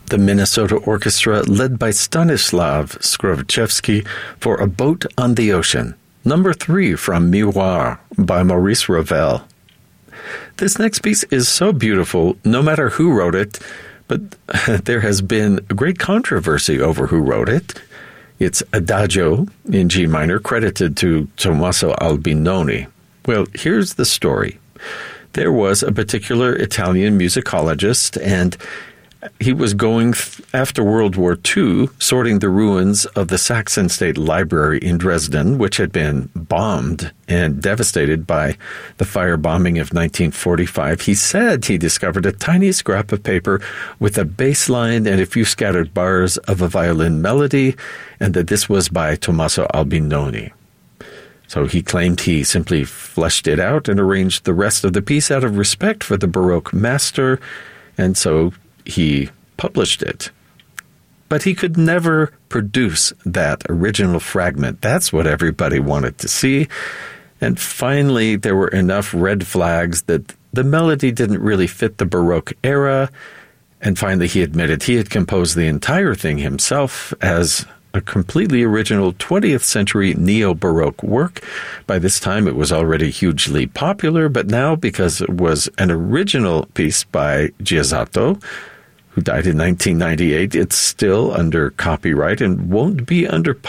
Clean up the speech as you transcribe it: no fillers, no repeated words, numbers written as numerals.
the Minnesota Orchestra led by Stanislav Skrovichevsky for A Boat on the Ocean, number 3 from Miroir by Maurice Ravel. This next piece is so beautiful, no matter who wrote it, but there has been great controversy over who wrote it. It's Adagio in G minor, credited to Tommaso Albinoni. Well, here's the story. There was a particular Italian musicologist, and he was going, after World War II, sorting the ruins of the Saxon State Library in Dresden, which had been bombed and devastated by the firebombing of 1945. He said he discovered a tiny scrap of paper with a bass line and a few scattered bars of a violin melody, and that this was by Tommaso Albinoni. So he claimed he simply fleshed it out and arranged the rest of the piece out of respect for the Baroque master, and so he published it. But he could never produce that original fragment. That's what everybody wanted to see. And finally, there were enough red flags that the melody didn't really fit the Baroque era. And finally, he admitted he had composed the entire thing himself as a completely original 20th century neo-Baroque work. By this time, it was already hugely popular, but now, because it was an original piece by Giazzotto, who died in 1998, it's still under copyright and won't be under